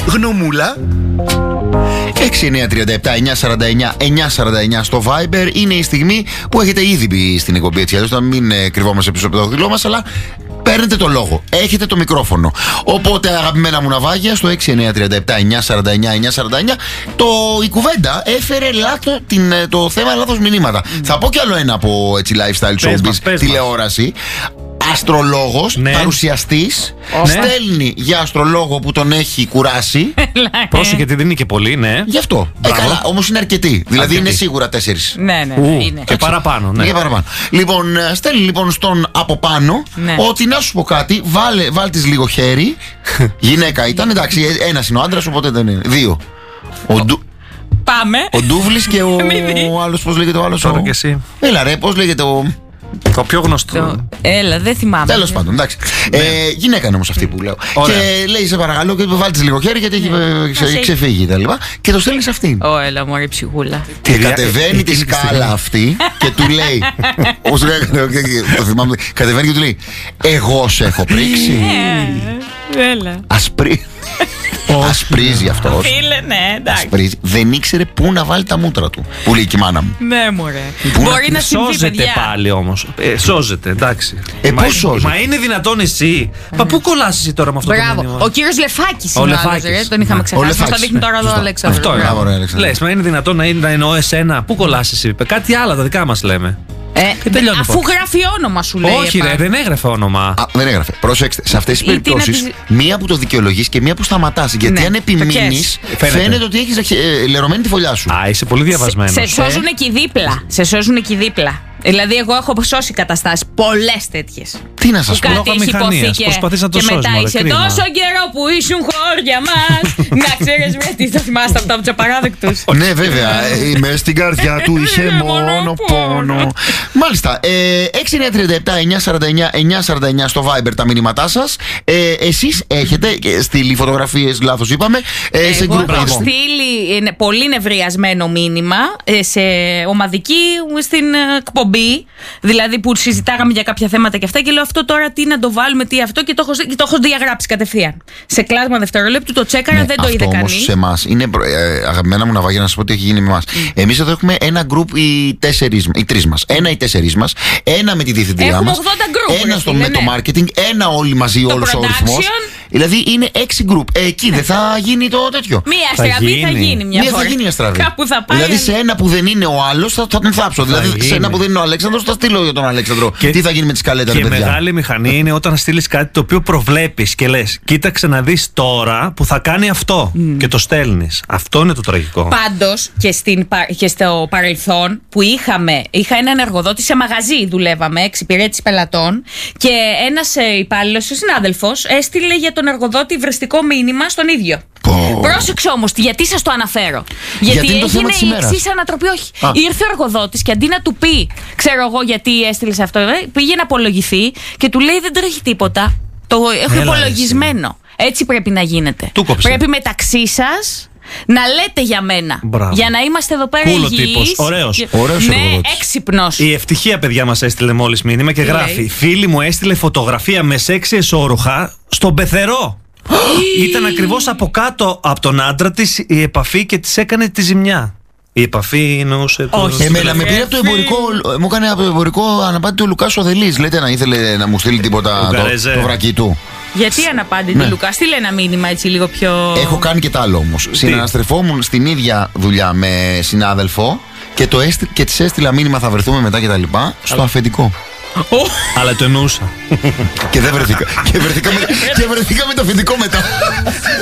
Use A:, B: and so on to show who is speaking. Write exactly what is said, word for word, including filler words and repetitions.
A: γνωμούλα. έξι εννιά τρία επτά εννιά σαράντα εννιά εννιά σαράντα εννιά στο Viber. Είναι η στιγμή που έχετε ήδη μπει στην εκπομπή, έτσι αλλιώς, να μην ε, κρυβόμαστε πίσω από το δάχτυλό μας, αλλά παίρνετε το λόγο, έχετε το μικρόφωνο. Οπότε, αγαπημένα μου ναυάγια, στο έξι εννιά τρία επτά εννιά σαράντα εννιά εννιά σαράντα εννιά, το, η κουβέντα έφερε λάθο, την, το θέμα λάθος μηνύματα. Mm. Θα πω κι άλλο ένα από έτσι, lifestyle showbiz, τηλεόραση. Αστρολόγος,
B: ναι.
A: παρουσιαστής,
B: oh.
A: στέλνει για αστρολόγο που τον έχει κουράσει.
B: Πρόσεχε, γιατί δεν είναι και πολύ, ναι.
A: Γι' αυτό. Ε, καλά, όμως είναι αρκετοί. Δηλαδή αρκετή. Είναι σίγουρα τέσσερις.
C: Ναι, ναι,
B: Ου,
C: είναι.
B: Και παραπάνω, ναι.
A: Και παραπάνω. Λοιπόν, στέλνει λοιπόν στον από πάνω, ναι, ότι να σου πω κάτι, βάλε, βάλ της λίγο χέρι. Γυναίκα ήταν, εντάξει, ένας είναι ο άντρας, οπότε δεν είναι. Δύο. Ο Ντου...
C: Πάμε.
A: Ο Ντούβλης και ο, ο άλλος, πώς λέγεται ο άλλος.
B: Τώρα
A: ο...
B: και εσύ.
A: Έλα ρε, πώς λέγεται ο...
B: Το πιο γνωστό.
C: Το... Έλα, δεν θυμάμαι.
A: Τέλος πάντων, εντάξει. Ναι. Ε, γυναίκα είναι όμως αυτή που λέω. Ωραία. Και λέει, σε παρακαλώ, και βάλτε λίγο χέρι, γιατί ναι, έχει ξε, ξεφύγει τα λοιπά. Και το στέλνει σε αυτήν.
C: Ω, έλα, μωρή ψυχούλα.
A: Και κατεβαίνει τη σκάλα αυτή και του λέει. Όπως το θυμάμαι. Κατεβαίνει και του λέει, εγώ σε έχω πρίξει.
C: Έλα.
A: Ασπρί. Ασπρίζει αυτός.
C: Φίλε, ναι, εντάξει.
A: Ασπρίζει. Δεν ήξερε πού να βάλει τα μούτρα του. Που λέει και η μάνα μου.
C: Ναι, μωρέ.
A: Που
C: μπορεί να συμβεί,
B: σώζεται
C: παιδιά.
B: πάλι όμως. Ε, σώζεται, εντάξει.
A: Ε,
B: μα,
A: πώς σώζεται.
B: Μα είναι δυνατόν εσύ. Mm. Μα πού κολλάς εσύ τώρα με αυτό?
C: Μπράβο.
B: Το μήνυμα?
C: Ο κύριος Λεφάκης
B: ο
C: είναι
B: Λεφάκης.
C: άλλος, τον είχαμε ξεχάσει. Μας τα δείχνει τώρα εδώ ο Αλέξανδρος.
B: Αυτό είναι. Λες, μα είναι δυνατόν να, είναι, να εννοώ εσένα? Πού κολλάς εσύ? Κάτι άλλο, τα δικά μας λέμε.
C: Ε, αφού γράφει όνομα σου λέει.
B: Όχι, ρε, δεν έγραφε όνομα.
A: Α, δεν έγραφε. Προσέξτε, σε αυτές τις περιπτώσεις, τις... μία που το δικαιολογείς και μία που σταματάς. Γιατί ναι, αν επιμείνεις, φαίνεται ότι έχεις ε, λερωμένη τη φωλιά σου.
B: Α, είσαι πολύ διαβασμένος.
C: Σε, σε σώζουν ε? εκεί δίπλα. Σε σώζουν εκεί δίπλα. Δηλαδή, εγώ έχω σώσει καταστάσεις πολλές τέτοιες.
A: Τι να σας πω,
C: κάτι έχει υποθεί και,
B: προσπαθείς να το
C: και
B: σώσεις,
C: μετά
B: μωρέ,
C: είσαι
B: κρίμα.
C: τόσο καιρό που ήσουν χώρια μας. Να ξέρεις με τι θα θυμάστε από τους απαράδεκτους.
A: Ναι, βέβαια. Είμαι στην καρδιά του, είχε μόνο πόνο. Μάλιστα. έξι εννιά τρία επτά εννιά σαράντα εννιά εννιά σαράντα εννιά στο Viber τα μηνύματά σας. Ε, εσείς έχετε στείλει φωτογραφίες, λάθος είπαμε. Ε, σε
C: Εγώ έχω στείλει πολύ νευριασμένο μήνυμα σε ομαδική στην εκπομπή. Δηλαδή που συζητάγαμε για κάποια θέματα και αυτά, και λέω αυτό τώρα τι να το βάλουμε, τι αυτό, και το έχω, και το έχω διαγράψει κατευθείαν. Σε κλάσμα δευτερολέπτου το τσέκαρα, ναι, δεν το είδε κανείς.
A: Όμως σε εμάς είναι ε, αγαπημένα μου ναυάγια, να σας πω τι έχει γίνει με εμάς. Mm. Εμείς εδώ έχουμε ένα γκρουπ οι, τέσσερις, οι τρεις μας. Ένα οι τέσσερις μας, ένα με τη διευθυντριά μας,
C: group,
A: ένα στο,
C: φίλε,
A: με
C: ναι.
A: το marketing, ένα όλοι μαζί,
C: το
A: όλος ο αριθμός. Δηλαδή είναι έξι γκρουπ. Ε, εκεί δεν θα γίνει το τέτοιο.
C: Μία αστραβή θα γίνει μια
A: μία
C: φορά.
A: Θα γίνει αστραβή.
C: Κάπου θα πάει.
A: Δηλαδή σε ένα που δεν είναι ο άλλος θα, θα τον θάψω.
B: Θα
A: δηλαδή σε ένα που δεν είναι ο Αλέξανδρος θα στείλω για τον Αλέξανδρο. Και τι θα γίνει με τη σκαλέτα,
B: και
A: παιδιά.
B: Και μεγάλη μηχανή είναι όταν στείλεις κάτι το οποίο προβλέπεις και λες, κοίταξε να δεις τώρα που θα κάνει αυτό. Mm. Και το στέλνεις. Αυτό είναι το τραγικό.
C: Πάντως και, στην, και στο παρελθόν που είχαμε, είχα έναν εργοδότη σε μαγαζί, δουλεύαμε, εξυπηρέτηση πελατών, και ένας υπάλληλος, ο συνάδελφος, έστειλε για τον εργοδότη υβριστικό μήνυμα στον ίδιο. Oh. Πρόσεξε όμως, γιατί σας το αναφέρω. Γιατί, γιατί έγινε η εξής ανατροπή. Όχι. Ah. Ήρθε ο εργοδότης και αντί να του πει, ξέρω εγώ γιατί έστειλες αυτό, πήγε να απολογηθεί και του λέει δεν τρέχει τίποτα. Το έχω Έλα, υπολογισμένο. Εσύ. Έτσι πρέπει να γίνεται. Πρέπει μεταξύ σας να λέτε για μένα.
B: Μπράβο.
C: Για να είμαστε εδώ πέρα
B: Κούλο
C: υγιείς.
B: τύπος. Ωραίος.
C: Και...
A: Ωραίος
C: ναι, έξυπνος.
B: Η Ευτυχία, παιδιά, μας έστειλε μόλις μήνυμα και γράφει: λέει? Φίλη μου έστειλε φωτογραφία με σεξι εσώρουχα στον πεθερό. Ήταν ακριβώς από κάτω από τον άντρα της η επαφή και της έκανε τη ζημιά. Η επαφή εννοούσε το...
A: Όχι, εμένα με πήρε από το εμπορικό. Μου έκανε από το εμπορικό αναπάντητη ο Λουκάς ο Δελής. Λέτε να ήθελε να μου στείλει τίποτα το, το βρακί του.
C: Γιατί αναπάντητη, ναι. Λουκά, στείλε ένα μήνυμα έτσι λίγο πιο...
A: Έχω κάνει και τα άλλο όμως. Συναναστρεφόμουν στην ίδια δουλειά με συνάδελφο και, το έστη, και της έστειλα μήνυμα θα βρεθούμε μετά και τα λοιπά στο Αλλά... αφεντικό.
B: Oh. Αλλά το εννοούσα.
A: Και δεν βρεθήκα. Και βρεθήκα με, και βρεθήκα με το αφεντικό μετά.